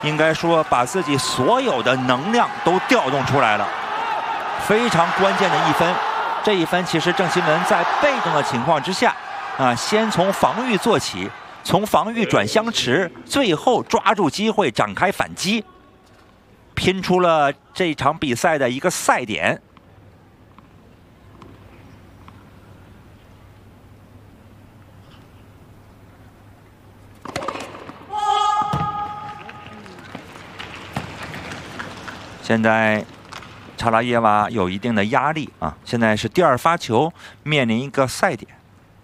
应该说把自己所有的能量都调动出来了，非常关键的一分。这一分其实郑钦文在被动的情况之下，先从防御做起，从防御转相持，最后抓住机会展开反击，拼出了这场比赛的一个赛点。 现在，查拉耶娃有一定的压力啊！现在是第2发球，面临一个赛点。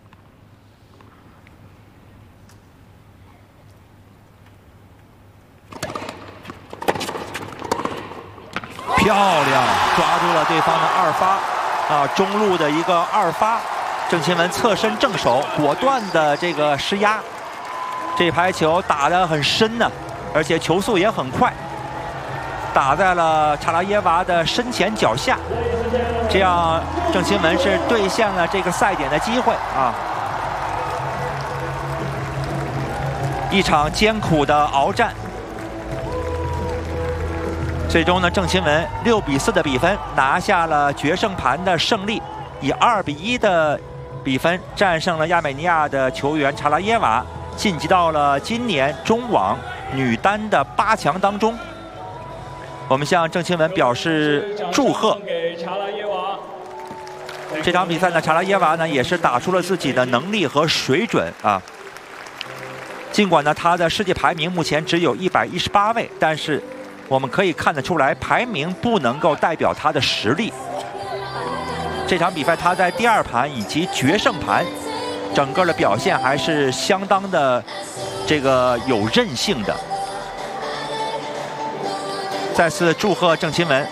漂亮，抓住了对方的2发，中路的一个2发。郑钦文侧身正手，果断的这个施压，这排球打得很深呢，而且球速也很快。 打在了查拉耶娃的身前脚下，这样郑钦文是兑现了这个赛点的机会啊！一场艰苦的鏖战，最终呢，郑钦文6比4的比分拿下了决胜盘的胜利，以2比1的比分战胜了亚美尼亚的球员查拉耶娃，晋级到了今年中网女单的8强当中。 我们向郑钦文表示祝贺。这场比赛呢，查拉耶娃呢也是打出了自己的能力和水准啊。尽管呢，她的世界排名目前只有118位，但是我们可以看得出来，排名不能够代表她的实力。这场比赛她在第2盘以及决胜盘，整个的表现还是相当的这个有韧性的。 再次祝贺郑钦文。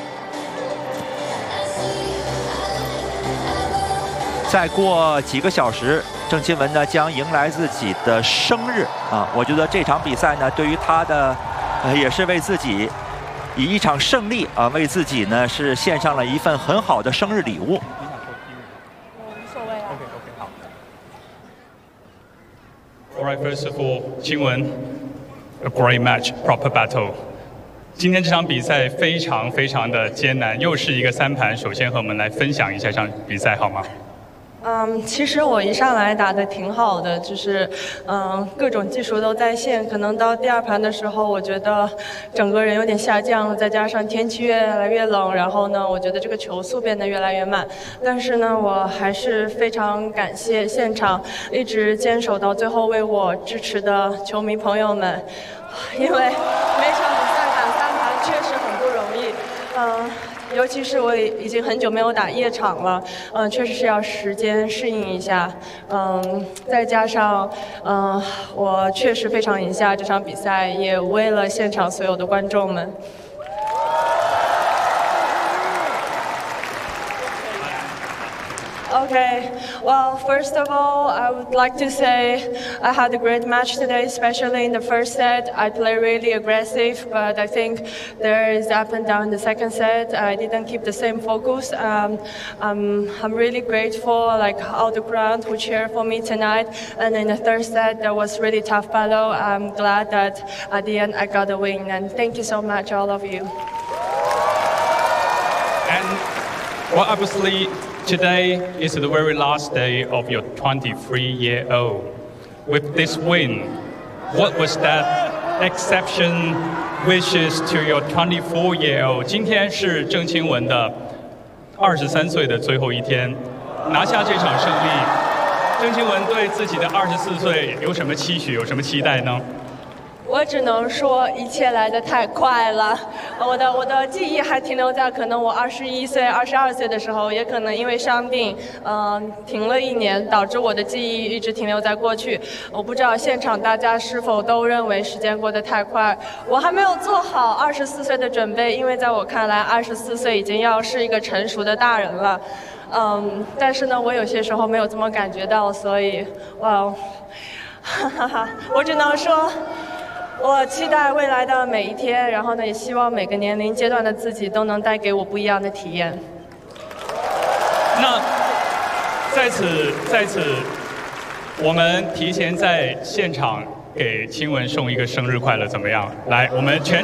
再过几个小时，郑钦文呢将迎来自己的生日啊！我觉得这场比赛呢，对于他的，也是为自己以一场胜利啊，为自己呢是献上了一份很好的生日礼物。 无所谓啊。 好。All right, first of all, 钦文 a great match, proper battle. 今天这场比赛非常的艰难，又是一个3盘。首先和我们来分享一下这场比赛好吗？ 其实我一上来打得挺好的，就是各种技术都在线。可能到第2盘的时候，我觉得整个人有点下降了，再加上天气越来越冷，然后呢，我觉得这个球速变得越来越慢。但是呢，我还是非常感谢现场一直坚守到最后为我支持的球迷朋友们，因为每场比赛打3盘确实很不容易，尤其是我已经很久没有打夜场了，确实是要时间适应一下，再加上我确实非常赢下这场比赛，也为了现场所有的观众们。Okay, well, first of all, I would like to say I had a great match today, especially in the first set. I played really aggressive, but I think there is up and down in the second set. I didn't keep the same focus. I'm really grateful, like all the crowd who cheered for me tonight. And in the third set, there was really tough battle. I'm glad that at the end I got a win. And thank you so much, all of you. And well, obviously. Today is the very last day of your 23-year-old. With this win, what was that exception wishes to your 24-year-old? 今天是郑钦文的23岁的最后一天，拿下这场胜利。郑钦文对自己的24岁有什么期许，有什么期待呢？ 我只能说一切来得太快了，我的记忆还停留在可能我21岁、22岁的时候，也可能因为伤病，停了1年，导致我的记忆一直停留在过去。我不知道现场大家是否都认为时间过得太快，我还没有做好24岁的准备，因为在我看来，24岁已经要是一个成熟的大人了。但是呢，我有些时候没有这么感觉到，所以，我只能说。我期待未来的每一天，然后呢，也希望每个年龄阶段的自己都能带给我不一样的体验。 那在此，我们提前在现场给钦文送一个生日快乐，怎么样？来，我们全。